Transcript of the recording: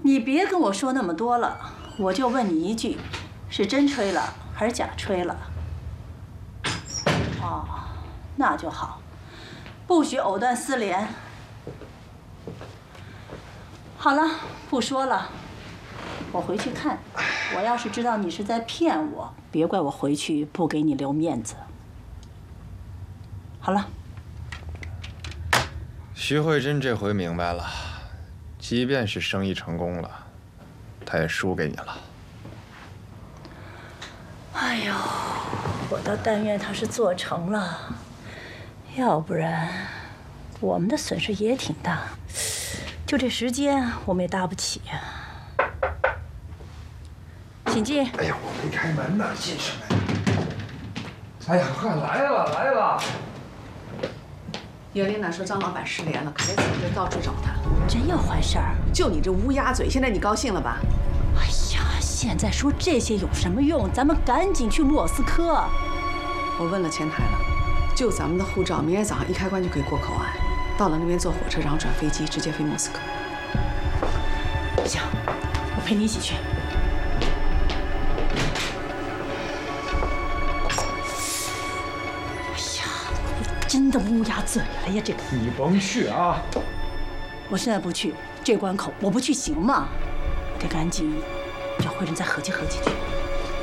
你别跟我说那么多了，我就问你一句，是真吹了还是假吹了？哦，那就好，不许藕断丝连。好了，不说了，我回去看。我要是知道你是在骗我，别怪我回去不给你留面子。好了。 徐慧珍这回明白了，即便是生意成功了，她也输给你了。 哎呦，我倒但愿他是做成了，要不然我们的损失也挺大。就这时间，我们也搭不起呀。请进。 哎呀，我没开门呢，进什么呀？哎呀，快来了，来了。 叶琳娜说张老板失联了，凯子就到处找他。 真有坏事儿？ 就你这乌鸦嘴，现在你高兴了吧？ 哎呀，现在说这些有什么用？咱们赶紧去莫斯科。 我问了前台了，就咱们的护照，明天早上一开关就可以过口岸，到了那边坐火车，然后转飞机直接飞莫斯科。 行，我陪你一起去。真的乌鸦嘴了呀！这个你甭去啊！ 我现在不去，这关口我不去行吗？我得赶紧找慧珍再合计合计去。